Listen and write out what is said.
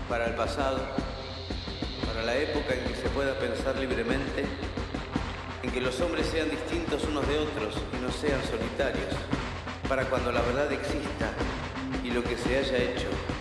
para el pasado, para la época en que se pueda pensar libremente, en que los hombres sean distintos unos de otros y no sean solitarios, para cuando la verdad exista y lo que se haya hecho